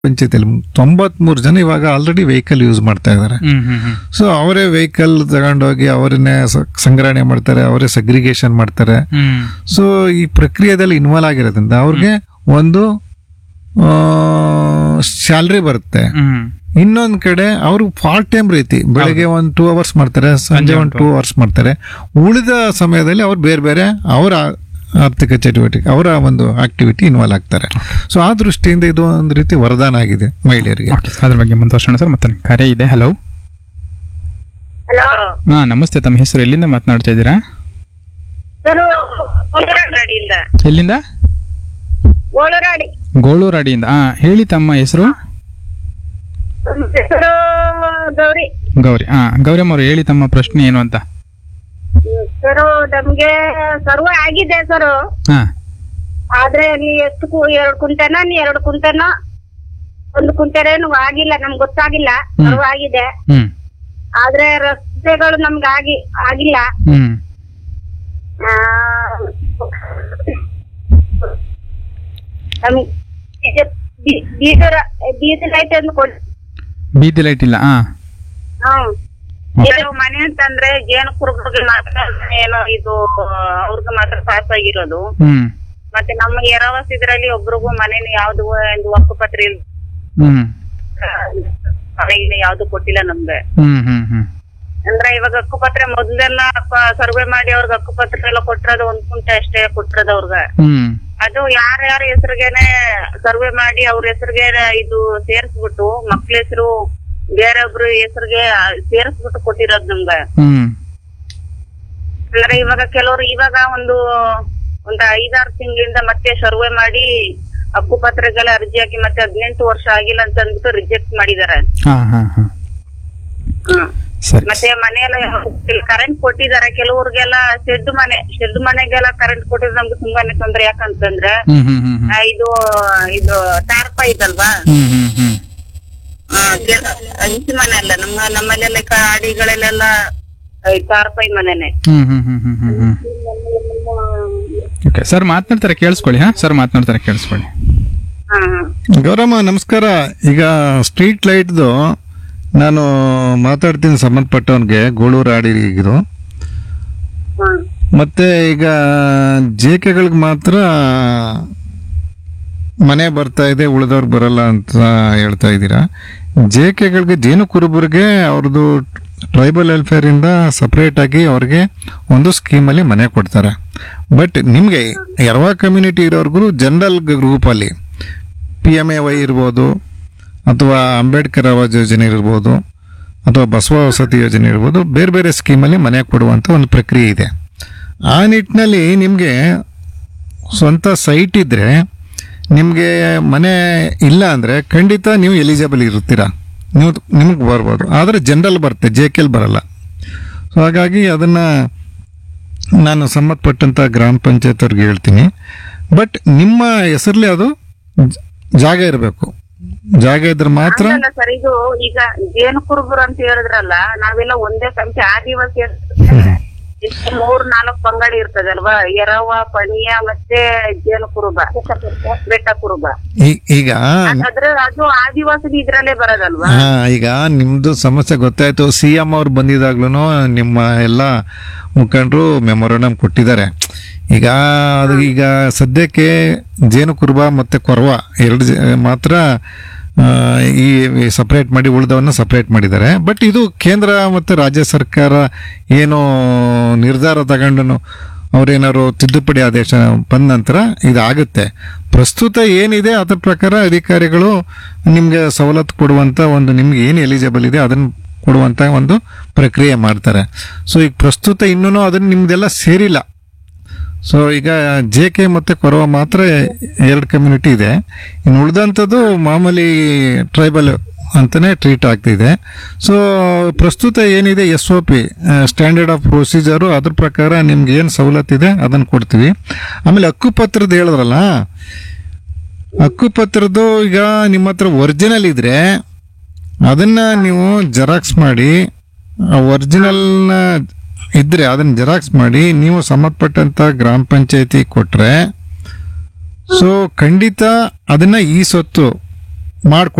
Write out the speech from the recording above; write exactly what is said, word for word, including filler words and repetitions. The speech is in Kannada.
ಪಂಚಾಯತಿಯಲ್ಲಿ ತೊಂಬತ್ಮೂರು ಜನ ಇವಾಗ ಆಲ್ರೆಡಿ ವೆಹಿಕಲ್ ಯೂಸ್ ಮಾಡ್ತಾ ಇದ್ದಾರೆ. ಹ್ಮ್ ಹ್ಮ್ ಹ್ಮ್ ಸೊ ಅವರೇ ವೆಹಿಕಲ್ ತಗೊಂಡೋಗಿ ಅವರನ್ನೇ ಸ- ಸಂಗ್ರಹಣೆ ಮಾಡ್ತಾರೆ, ಅವರೇ ಸಗ್ರಿಗೇಷನ್ ಮಾಡ್ತಾರೆ. ಹ್ಮ್ ಸೊ ಈ ಪ್ರಕ್ರಿಯೆದಲ್ಲಿ ಇನ್ವಾಲ್ವ್ ಆಗಿರೋದ್ರಿಂದ ಅವ್ರಿಗೆ ಒಂದು ಸ್ಯಾಲ್ರಿ ಬರುತ್ತೆ. ಹ್ಮ್ ಇನ್ನೊಂದ್ ಕಡೆ ಅವರು ಪಾರ್ಟ್ ಟೈಮ್ ರೀತಿ ಬೆಳಗ್ಗೆ ಒಂದ್ ಟೂ ಅವರ್ಸ್ ಮಾಡ್ತಾರೆ, ಸಂಜೆ ಒಂದ್ ಟೂ ಅವರ್ಸ್ ಮಾಡ್ತಾರೆ. ಉಳಿದ ಸಮಯದಲ್ಲಿ ಅವ್ರು ಬೇರೆ ಬೇರೆ ಅವರ ಆರ್ಥಿಕ ಚಟುವಟಿಕೆ, ಅವರ ಒಂದು ಆಕ್ಟಿವಿಟಿ ಇನ್ವಾಲ್ವ್ ಆಗ್ತಾರೆ. ಸೊ ಆ ದೃಷ್ಟಿಯಿಂದ ಇದು ಒಂದು ರೀತಿ ವರದಾನ ಆಗಿದೆ ಮಹಿಳೆಯರಿಗೆ. ಓಕೆ, ಅದ್ರ ಬಗ್ಗೆ ಮುಂದುವರ್ಸೋಣ ಸರ್. ಮತ್ತೆ ಕರೆ ಇದೆ. ಹಲೋ. ಹಲೋ ಹಾ, ನಮಸ್ತೆ. ತಮ್ಮ ಹೆಸರು ಎಲ್ಲಿಂದ ಮಾತನಾಡ್ತಾ ಇದ್ದೀರಾ? ನಾನು ಗೋಳರಾಡಿಯಿಂದ ಎಲ್ಲಿಂದ? ಗೋಳರಾಡಿ ಗೋಳೂರಾಡಿಯಿಂದ. ಹಾ, ಹೇಳಿ ತಮ್ಮ ಹೆಸರು. ನನ್ನ ಹೆಸರು ಗೌರಿ. ಗೌರಿ. ಹಾ, ಗೌರಮ್ಮ ಅವರು ಹೇಳಿ ತಮ್ಮ ಪ್ರಶ್ನೆ ಏನು ಅಂತ. ಸರ್ ನಮ್ಗೆ ಸರ್ವ ಆಗಿದೆ ಸರ್. ಹಾ ಆದ್ರೆ ನೀ ಎಷ್ಟು ಕು- ಎರಡು ಕುಂಟನ ನೀ ಎರಡು ಕುಂಟನ ಒಂದು ಕುಂಟನೇನು ಆಗಿಲ್ಲ, ನಮ್ಗೆ ಗೊತ್ತಾಗಿಲ್ಲ. ಹ್ಮ್. ಸರ್ವ ಆಗಿದೆ, ಹ್ಮ್ ಆದ್ರೆ ರಸ್ತೆಗಳು ನಮ್ಗೆ ಆಗಿ ಆಗಿಲ್ಲ. ಹ್ಮ್ ಆ, ನಮ್ಗ್ ಇದು ಬೀ- ಬೀದಿ ರ- ಬೀದಿ ಲೈಟ್ ಅನ್ನು ಕೊಡಿ. ಬೀದಿ ಲೈಟ್ ಇಲ್ಲ. ಹಾ ಹ್ಮ್ ಇದು ಮನೆ ಅಂತಂದ್ರೆ ಜೇನು ಕುರುಬರಿಗೆ ಮಾತ್ರ ಏನೋ ಇದು ಅವ್ರಿಗೆ ಮಾತ್ರ ಪಾಸ್ ಆಗಿರೋದು. ಹ್ಮ್ ಮತ್ತೆ ನಮ್ಮ ಎರವಸ್ ಇದ್ರಲ್ಲಿ ಒಬ್ರಿಗೂ ಮನೇನು ಯಾವ್ದು ಒಂದು ಹಕ್ಕುಪತ್ರ ಇಲ್ಲ, ಹ್ಮ್ ಮನೆಗೆ ಯಾವ್ದು ಕೊಟ್ಟಿಲ್ಲ ನಮ್ಗೆ. ಹ್ಮ್ ಹ್ಮ್ ಹ್ಮ್ ಅಂದ್ರೆ ಇವಾಗ ಹಕ್ಕುಪತ್ರ ಮೊದ್ಲೆಲ್ಲ ಸರ್ವೆ ಮಾಡಿ ಅವ್ರಿಗೆ ಹಕ್ಕುಪತ್ರ ಎಲ್ಲ ಕೊಟ್ಟಿರೋದು ಒಂದ್ ಕುಂಟೆ ಅಷ್ಟೇ ಕೊಟ್ಟಿರೋದು ಅವ್ರಗ. ಹ್ಮ್ ಅದು ಯಾರ್ಯಾರ ಹೆಸರಿಗೆನೆ ಸರ್ವೆ ಮಾಡಿ ಅವ್ರ ಹೆಸರಿಗೆ ಇದು ಸೇರ್ಸ್ಬಿಟ್ಟು ಮಕ್ಳ ಹೆಸರು ಬೇರೊಬ್ರು ಹೆಸರಿಗೆ ಸೇರಿಸ್ಬಿಟ್ಟು ಕೊಟ್ಟಿರೋದು ನಮ್ಗೆ. ಹ್ಮ್ ಅಂದ್ರೆ ಇವಾಗ ಕೆಲವರು ಇವಾಗ ಒಂದು ಒಂದ್ ಐದಾರು ತಿಂಗಳಿಂದ ಮತ್ತೆ ಸರ್ವೆ ಮಾಡಿ ಹಕ್ಕುಪತ್ರಗೆಲ್ಲ ಅರ್ಜಿ ಹಾಕಿ ಮತ್ತೆ ಹದಿನೆಂಟು ವರ್ಷ ಆಗಿಲ್ಲ ಅಂತ ಅಂದ್ಬಿಟ್ಟು ರಿಜೆಕ್ಟ್ ಮಾಡಿದಾರೆ. ಹಾ ಹಾ ಹಾ ಸರಿ. ಮತ್ತೆ ಮನೆಯೆಲ್ಲ ಕರೆಂಟ್ ಕೊಟ್ಟಿದ್ದಾರೆ ಕೆಲವ್ರಿಗೆಲ್ಲ. ಶೆಡ್ ಮನೆ ಶೆಡ್ ಮನೆಗೆಲ್ಲ ಕರೆಂಟ್ ಕೊಟ್ಟಿದ್ರೆ ನಮ್ಗೆ ತುಂಬಾನೇ ತೊಂದ್ರೆ. ಯಾಕಂತಂದ್ರೆ ಹ್ಮ್ ಹ್ಮ್ ಹ್ಮ್ ಹ್ಮ್ ಆ, ಇದು ಇದು ಟಾರ್ಪ ಇದಲ್ವಾ, ಹ್ಮ್ ಹ್ಮ್ ಹ್ಮ್ ಹಂಚಿ ಮನೆ ಅಲ್ಲ ನಮ್ಮ ನಮ್ಮಲ್ಲೆಲ್ಲ ಕಾಡಿಗಳಲ್ಲೆಲ್ಲ ಟಾರ್ಪೈ ಮನೆನೆ. ಹ್ಮ್ ಹ್ಮ್ ಹ್ಮ್ ಹ್ಮ್ ಹ್ಮ್ ಹ್ಮ್ ಓಕೆ ಸರ್, ಮಾತನಾಡ್ತಾರೆ ಕೇಳಿಸ್ಕೊಳ್ಳಿ. ಹಾ ಸರ್, ಮಾತನಾಡ್ತಾರೆ ಕೇಳಿಸ್ಕೊಳ್ಳಿ. ಹಾ ಹಾ ಗೌರಮ್ಮ ನಮಸ್ಕಾರ. ಈಗ ಸ್ಟ್ರೀಟ್ ಲೈಟ್ದು ನಾನು ಮಾತಾಡ್ತೀನಿ ಸಂಬಂಧಪಟ್ಟವನ್ಗೆ, ಗೋಳೂರು ಆಡಿಗಿದು. ಹ್ಮ್ ಮತ್ತೆ ಈಗ ಜೆ ಕೆಗಳಿಗೆ ಮಾತ್ರ ಮನೆ ಬರ್ತಾ ಇದೆ, ಉಳಿದವ್ರು ಬರಲ್ಲ ಅಂತ ಹೇಳ್ತಾ ಇದ್ದೀರಾ. ಜೆ ಕೆಗಳಿಗೆ, ಜೇನು ಕುರುಬರಿಗೆ ಅವ್ರದ್ದು ಟ್ರೈಬಲ್ ವೆಲ್ಫೇರ್ ಇಂದ ಸಪರೇಟ್ ಆಗಿ ಅವ್ರಿಗೆ ಒಂದು ಸ್ಕೀಮಲ್ಲಿ ಮನೆ ಕೊಡ್ತಾರೆ. ಬಟ್ ನಿಮಗೆ ಎರವ ಕಮ್ಯುನಿಟಿ ಇರೋರ್ಗು ಜನರಲ್ ಗ್ರೂಪಲ್ಲಿ ಪಿ ಎಮ್ ಎ ವೈ ಇರ್ಬೋದು, ಅಥವಾ ಅಂಬೇಡ್ಕರ್ ಆವಾಸ್ ಯೋಜನೆ ಇರ್ಬೋದು, ಅಥವಾ ಬಸವ ವಸತಿ ಯೋಜನೆ ಇರ್ಬೋದು, ಬೇರೆ ಬೇರೆ ಸ್ಕೀಮಲ್ಲಿ ಮನೆ ಕೊಡುವಂಥ ಒಂದು ಪ್ರಕ್ರಿಯೆ ಇದೆ. ಆ ನಿಟ್ಟಿನಲ್ಲಿ ನಿಮಗೆ ಸ್ವಂತ ಸೈಟ್ ಇದ್ದರೆ, ನಿಮಗೆ ಮನೆ ಇಲ್ಲ ಅಂದರೆ ಖಂಡಿತ ನೀವು ಎಲಿಜಿಬಲ್ ಇರ್ತೀರಾ, ನೀವು ನಿಮಗೆ ಬರ್ಬೋದು. ಆದರೆ ಜನರಲ್ ಬರುತ್ತೆ, ಜೆ ಕೆಲ್ ಬರಲ್ಲ. ಸೊ ಹಾಗಾಗಿ ಅದನ್ನು ನಾನು ಸಂಬಂಧಪಟ್ಟಂಥ ಗ್ರಾಮ ಪಂಚಾಯತ್ ಅವ್ರಿಗೆ ಹೇಳ್ತೀನಿ. ಬಟ್ ನಿಮ್ಮ ಹೆಸರಲ್ಲಿ ಅದು ಜ- ಜಾಗ ಇರಬೇಕು. ಜಾಗ ಇದ್ರೆ ಮಾತ್ರ. ಅಲ್ಲ ಸರ್, ಇದು ಈಗ ಜೇನು ಕುರುಬರು ಅಂತ ಹೇಳಿದ್ರಲ್ಲ, ನಾವೆಲ್ಲ ಒಂದೇ ಸಂಖ್ಯೆ ಆದಿವಾಸಿ ಎಷ್ಟು ಮೂರ್ ನಾಲ್ಕು ಪಂಗಡಿ ಇರ್ತದಲ್ವಾ, ಎರವ, ಪಣಿಯ ಮತ್ತೆ ಜೇನು ಕುರುಬ, ಬೆಟ್ಟ ಕುರುಬ. ಈ- ಈಗ ಅದ್ರ ಅದು ಆದಿವಾಸಿ ಇದ್ರಲ್ಲೇ ಬರೋದಲ್ವಾ? ಹಾ, ಈಗ ನಿಮ್ದು ಸಮಸ್ಯೆ ಗೊತ್ತಾಯ್ತು. ಸಿ ಎಂ ಅವ್ರು ಬಂದಿದಾಗ್ಲೂ ನಿಮ್ಮ ಎಲ್ಲ ಮುಖಂಡರು ಮೆಮೊರಂಡಮ್ ಕೊಟ್ಟಿದ್ದಾರೆ. ಈಗ ಅದು ಈಗ ಸದ್ಯಕ್ಕೆ ಜೇನು ಕುರುಬ ಮತ್ತೆ ಕೊರವ ಎರಡು ಜ- ಮಾತ್ರ ಆ, ಈ ಸಪ್ರೇಟ್ ಮಾಡಿ ಉಳಿದವನ್ನ ಸಪ್ರೇಟ್ ಮಾಡಿದ್ದಾರೆ. ಬಟ್ ಇದು ಕೇಂದ್ರ ಮತ್ತು ರಾಜ್ಯ ಸರ್ಕಾರ ಏನು ನಿರ್ಧಾರ ತಗೊಂಡು ಅವ್ರೇನಾದ್ರು ತಿದ್ದುಪಡಿ ಆದೇಶ ಬಂದ ನಂತರ ಇದಾಗುತ್ತೆ. ಪ್ರಸ್ತುತ ಏನಿದೆ ಅದ್ರ ಪ್ರಕಾರ ಅಧಿಕಾರಿಗಳು ನಿಮಗೆ ಸವಲತ್ತು ಕೊಡುವಂಥ ಒಂದು, ನಿಮ್ಗೆ ಏನು ಎಲಿಜಿಬಲ್ ಇದೆ ಅದನ್ನು ಕೊಡುವಂಥ ಒಂದು ಪ್ರಕ್ರಿಯೆ ಮಾಡ್ತಾರೆ. ಸೊ ಈಗ ಪ್ರಸ್ತುತ ಇನ್ನೂ ಅದನ್ನು ನಿಮ್ದೆಲ್ಲ ಸೇರಿಲ್ಲ. ಸೊ ಈಗ ಜೆ ಕೆ ಮತ್ತು ಕೊರವ ಮಾತ್ರ ಎರಡು ಕಮ್ಯುನಿಟಿ ಇದೆ. ಇನ್ನು ಉಳಿದಂಥದ್ದು ಮಾಮೂಲಿ ಟ್ರೈಬಲ್ ಅಂತಲೇ ಟ್ರೀಟ್ ಆಗ್ತಿದೆ. ಸೊ ಪ್ರಸ್ತುತ ಏನಿದೆ S O P standard of procedure, ಅದ್ರ ಪ್ರಕಾರ ನಿಮ್ಗೆ ಏನು ಸವಲತ್ತಿದೆ ಅದನ್ನು ಕೊಡ್ತೀವಿ. ಆಮೇಲೆ ಹಕ್ಕುಪತ್ರದ ಹೇಳಿದ್ರಲ್ಲ, ಹಕ್ಕುಪತ್ರದ್ದು ಈಗ ನಿಮ್ಮ ಹತ್ರ ಒರಿಜಿನಲ್ ಇದ್ರೆ ಅದನ್ನು ನೀವು ಜೆರಾಕ್ಸ್ ಮಾಡಿ, ಒರಿಜಿನಲ್ನ ಇದ್ರೆ ಅದನ್ನ ಜೆರಾಕ್ಸ್ ಮಾಡಿ ನೀವು ಸಂಬಂಧಪಟ್ಟಂತ ಗ್ರಾಮ ಪಂಚಾಯತಿ ಕೊಟ್ರೆ, ಸೊ ಖಂಡಿತ ಅದನ್ನ ಈ ಸೊತ್ತು ಮಾಡ್ಕೊಡ್ತೀವಿ